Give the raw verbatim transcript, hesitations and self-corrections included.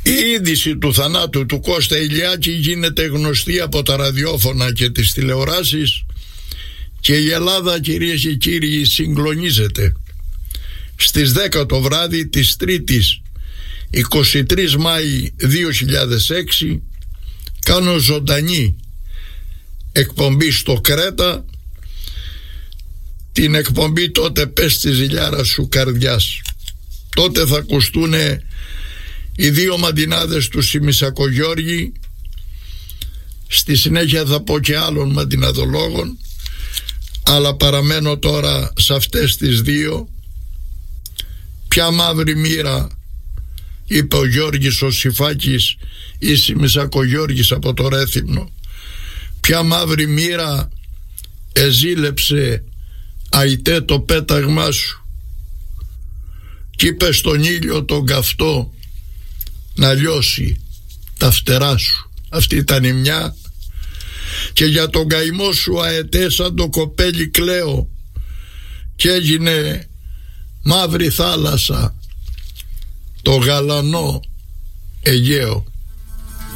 Η είδηση του θανάτου του Κώστα Ηλιάκη γίνεται γνωστή από τα ραδιόφωνα και τις τηλεοράσεις και η Ελλάδα, κυρίες και κύριοι, συγκλονίζεται. Στις δέκα το βράδυ της Τρίτης εικοστή τρίτη Μάη δύο χιλιάδες έξι κάνω ζωντανή εκπομπή στο Κρέτα, την εκπομπή τότε «Πες τη ζηλιάρα σου καρδιάς». Τότε θα ακουστούν οι δύο μαντινάδες του Σιμισακογιώργη, στη συνέχεια θα πω και άλλων μαντιναδολόγων, αλλά παραμένω τώρα σε αυτές τις δύο. Ποια μαύρη μοίρα, είπε ο Γιώργης ο Σιφάκης ή Σιμισακογιώργης από το Ρέθυμνο, ποια μαύρη μοίρα εζήλεψε αϊτέ το πέταγμά σου κι είπε στον ήλιο τον καυτό να λιώσει τα φτερά σου. Αυτή ήταν η μια. Και για τον καημό σου αετέ σαν το κοπέλι κλαίω και έγινε μαύρη θάλασσα το γαλανό Αιγαίο.